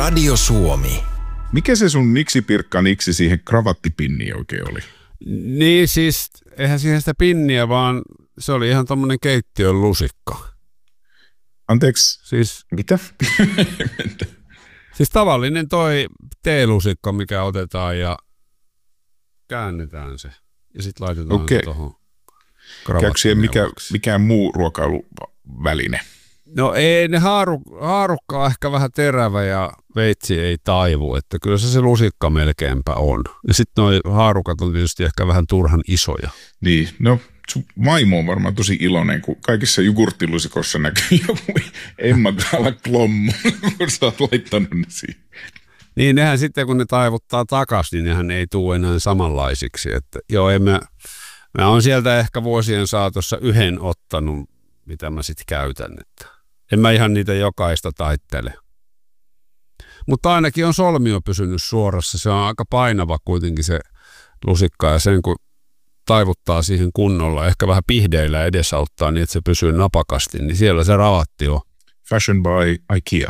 Radio Suomi. Mikä se sun niksi siihen kravattipinniin oikein oli? Niin siis, eihän siihen sitä pinniä, vaan se oli ihan tommonen keittiön lusikka. Anteeksi? Siis, mitä? Siis tavallinen toi teelusikka, mikä otetaan ja käännetään se. Ja sitten laitetaan se tuohon kravattiin. Käykö siihen mikään muu ruokailuväline? No ei, ne haarukka on ehkä vähän terävä ja veitsi ei taivu, että kyllä se lusikka melkeinpä on. Ja sitten nuo haarukat on tietysti ehkä vähän turhan isoja. Niin, no sun vaimo on varmaan tosi iloinen, kun kaikissa jogurttilusikossa näkyy joku emmakaala klommu, kun sä oot laittanut ne siihen. Niin, nehän sitten kun ne taivuttaa takaisin, niin nehän ei tule enää samanlaisiksi. Että joo, mä oon sieltä ehkä vuosien saatossa yhden ottanut, mitä mä sitten käytän. Että en mä ihan niitä jokaista taittele. Mutta ainakin on solmio pysynyt suorassa. Se on aika painava kuitenkin se lusikka ja sen kun taivuttaa siihen kunnolla, ehkä vähän pihdeillä edesauttaa niin, että se pysyy napakasti, niin siellä se ravatti on. Fashion by IKEA.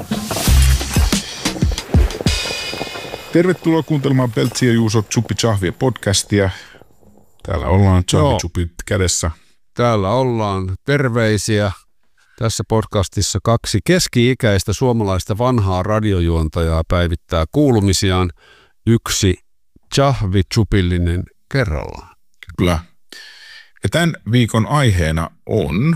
Tervetuloa kuuntelemaan Peltsi ja Juuso Tsuppi Tsahvia podcastia. Täällä ollaan tsahvi-tsupit kädessä. Täällä ollaan terveisiä. Tässä podcastissa 2 keski-ikäistä suomalaista vanhaa radiojuontajaa päivittää kuulumisiaan. 1 tsahvi-tsupillinen kerrallaan. Kyllä. Ja tämän viikon aiheena on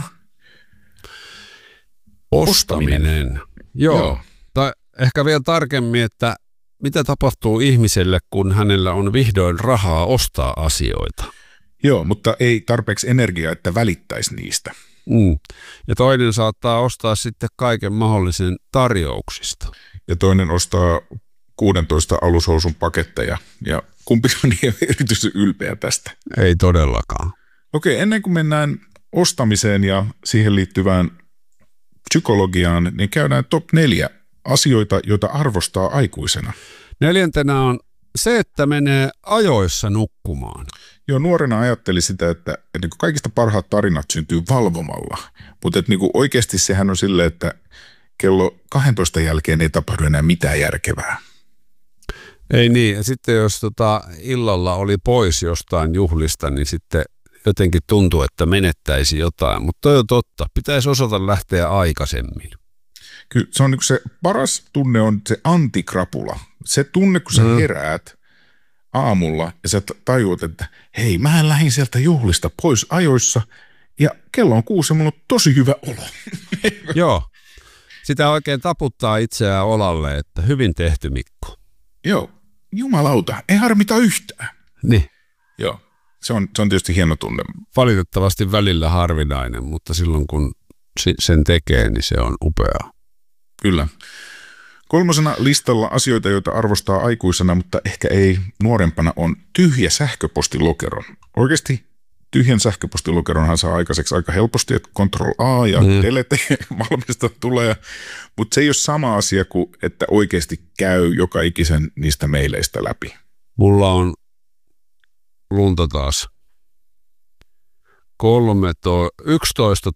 ostaminen. Joo. Tai ehkä vielä tarkemmin, että mitä tapahtuu ihmiselle, kun hänellä on vihdoin rahaa ostaa asioita. Joo, mutta ei tarpeeksi energiaa, että välittäisi niistä. Ja toinen saattaa ostaa sitten kaiken mahdollisen tarjouksista. Ja toinen ostaa 16 alushousun paketteja. Ja kumpikaan ei ole erityisen ylpeä tästä. Ei todellakaan. Okei, ennen kuin mennään ostamiseen ja siihen liittyvään psykologiaan, niin käydään top 4 asioita, joita arvostaa aikuisena. 4. on se, että menee ajoissa nukkumaan. Joo, nuorena ajattelin sitä, että niin kaikista parhaat tarinat syntyy valvomalla. Mutta niin oikeasti sehän on silleen, että kello 12 jälkeen ei tapahdu enää mitään järkevää. Ei niin. Ja sitten jos illalla oli pois jostain juhlista, niin sitten jotenkin tuntuu, että menettäisi jotain. Mutta toi on totta. Pitäisi osata lähteä aikaisemmin. Kyllä se on niin se paras tunne on se antikrapula. Se tunne, kun sä heräät aamulla ja sä tajuat, että hei, mä lähdin sieltä juhlista pois ajoissa ja kello on 6 ja mulla on tosi hyvä olo. Joo, sitä oikein taputtaa itseään olalle, että hyvin tehty Mikko. Joo, jumalauta, ei harmita yhtään. Niin. Joo, se on tietysti hieno tunne. Valitettavasti välillä harvinainen, mutta silloin kun sen tekee, niin se on upeaa. Kyllä. 3. listalla asioita, joita arvostaa aikuisena, mutta ehkä ei nuorempana, on tyhjä sähköpostilokeron. Oikeasti tyhjän sähköpostilokeronhan saa aikaiseksi aika helposti, että Ctrl-A ja delete valmista tulee, mutta se ei ole sama asia kuin, että oikeasti käy joka ikisen niistä meileistä läpi. Mulla on lunta taas. 11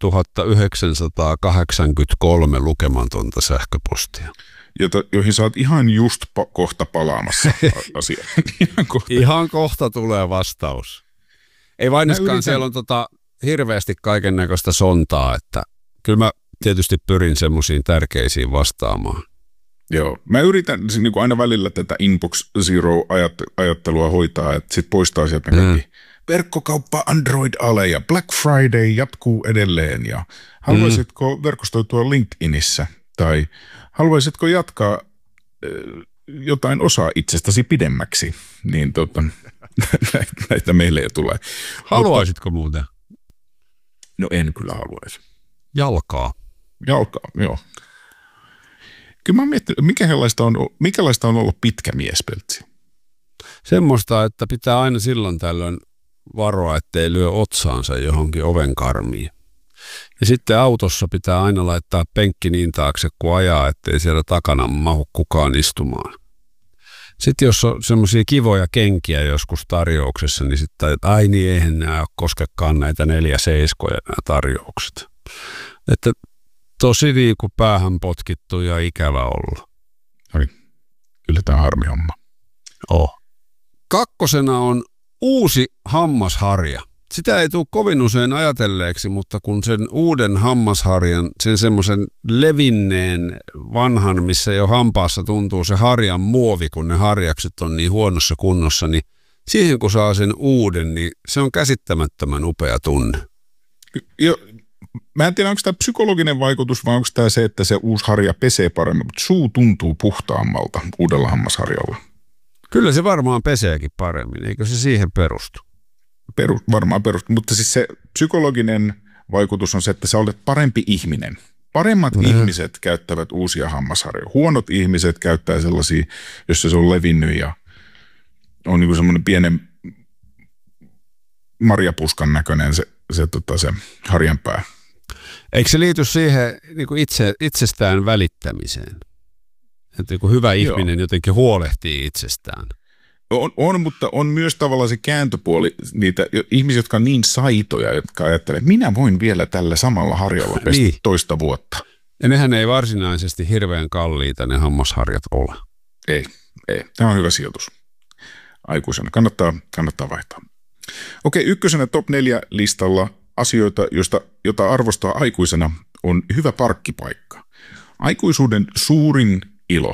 983 lukematonta sähköpostia. Joihin sä oot ihan just kohta palaamassa asiaan. Ihan kohta tulee vastaus. Ei vainiskaan, siellä on hirveästi kaiken näköistä sontaa, että kyllä mä tietysti pyrin semmoisiin tärkeisiin vastaamaan. Joo, mä yritän niin kuin aina välillä tätä Inbox Zero-ajattelua hoitaa, että sit poistaa sieltä kaikki verkkokauppa Android-ale ja Black Friday jatkuu edelleen ja haluaisitko verkostoitua LinkedInissä tai haluaisitko jatkaa jotain osaa itsestäsi pidemmäksi, niin näitä meille jo tulee. Haluaisitko muuten? No en kyllä haluaisi. Jalkaa, joo. Kyllä mä miettinyt, mikälaista on ollut pitkä mies, Peltsi? Semmoista, että pitää aina silloin tällöin varoa, ettei lyö otsaansa johonkin ovenkarmiin. Ja sitten autossa pitää aina laittaa penkki niin taakse, kun ajaa, ettei siellä takana mahu kukaan istumaan. Sitten jos on semmoisia kivoja kenkiä joskus tarjouksessa, niin sitten, että ai niin, eihän nämä koskekaan näitä 4 seiskoja nämä tarjoukset. Että tosi niin kuin päähän potkittu ja ikävä olla. Kyllä tämä on harmi homma. Kakkosena on uusi hammasharja. Sitä ei tule kovin usein ajatelleeksi, mutta kun sen uuden hammasharjan, sen semmoisen levinneen vanhan, missä jo hampaassa tuntuu se harjan muovi, kun ne harjakset on niin huonossa kunnossa, niin siihen kun saa sen uuden, niin se on käsittämättömän upea tunne. Mä en tiedä, onko tämä psykologinen vaikutus vai onko tämä se, että se uusi harja pesee paremmin, mutta suu tuntuu puhtaammalta uudella hammasharjalla. Kyllä se varmaan peseekin paremmin, eikö se siihen perustu? Varmaan perustu, mutta siis se psykologinen vaikutus on se, että sä olet parempi ihminen. Paremmat ihmiset käyttävät uusia hammasharjoja. Huonot ihmiset käyttää sellaisia, jossa se on levinnyt ja on niin kuin semmoinen pienen marjapuskan näköinen se harjanpää. Eikö se liity siihen niin kuin itsestään välittämiseen? Että joku hyvä ihminen jotenkin huolehtii itsestään. On, mutta on myös tavallaan se kääntöpuoli niitä ihmisiä, jotka on niin saitoja, jotka ajattelee, että minä voin vielä tällä samalla harjalla pestä toista vuotta. Ja nehän ei varsinaisesti hirveän kalliita ne hammasharjat ole. Ei. Tämä on hyvä sijoitus. Aikuisena. Kannattaa vaihtaa. Okei, ykkösenä top 4 listalla asioita, jota arvostaa aikuisena, on hyvä parkkipaikka. Aikuisuuden suurin ilo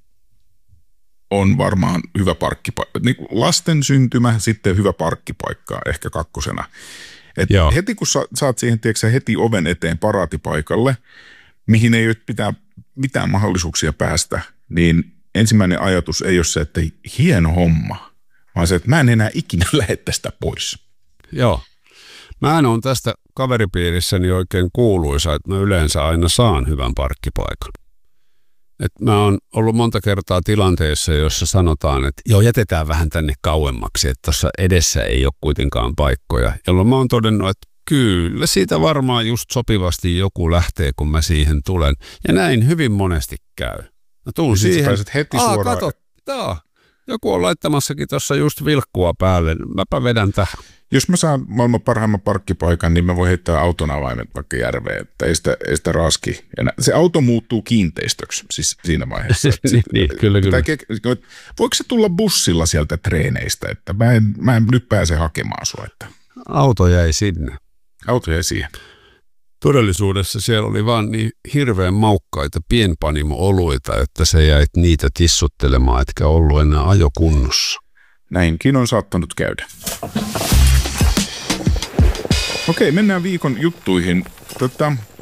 on varmaan hyvä parkkipaikka. Niin lasten syntymä, sitten hyvä parkkipaikka ehkä kakkosena. Heti kun saat siihen, tiedätkö, heti oven eteen paraatipaikalle, mihin ei ole mitään mahdollisuuksia päästä, niin ensimmäinen ajatus ei ole se, että hieno homma, vaan se, että mä en enää ikinä lähde tästä pois. Joo. Mä en ole tästä kaveripiirissäni oikein kuuluisa, että mä yleensä aina saan hyvän parkkipaikan. Mä oon ollut monta kertaa tilanteessa, jossa sanotaan, että jätetään vähän tänne kauemmaksi, että tuossa edessä ei ole kuitenkaan paikkoja. Jolloin mä oon todennut, että kyllä siitä varmaan just sopivasti joku lähtee, kun mä siihen tulen. Ja näin hyvin monesti käy. Mä tuun siihen. Sä pääset heti suoraan. Kato, joku on laittamassakin tuossa just vilkkua päälle. Mäpä vedän tähän. Jos mä saan maailman parhaimman parkkipaikan, niin mä voin heittää auton avaimet vaikka järveen, että ei sitä raski. Ja se auto muuttuu kiinteistöksi siis siinä vaiheessa. Niin, kyllä. Voiko se tulla bussilla sieltä treeneistä, että mä en nyt pääse hakemaan sua? Että... Auto jäi sinne. Auto jäi siihen. Todellisuudessa siellä oli vaan niin hirveän maukkaita pienpanimo-oluita, että sä jäit niitä tissuttelemaan, etkä ollut enää ajokunnossa. Näinkin on saattanut käydä. Okei, mennään viikon juttuihin.